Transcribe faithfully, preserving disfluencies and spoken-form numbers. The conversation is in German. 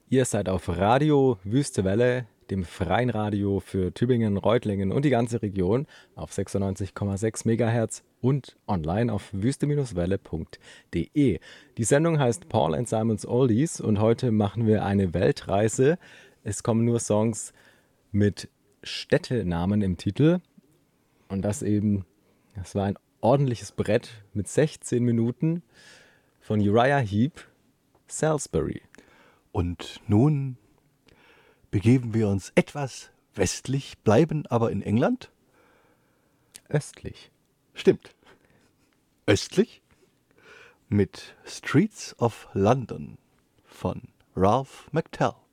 Ihr seid auf Radio Wüste Welle, dem freien Radio für Tübingen, Reutlingen und die ganze Region auf sechsundneunzig Komma sechs Megahertz und online auf wüste Welle punkt de. Die Sendung heißt Paul and Simon's Oldies und heute machen wir eine Weltreise. Es kommen nur Songs mit Städtenamen im Titel und das eben, das war ein ordentliches Brett mit sechzehn Minuten von Uriah Heep, Salisbury. Und nun begeben wir uns etwas westlich, bleiben aber in England? Östlich. Stimmt. Östlich mit Streets of London von Ralph McTell.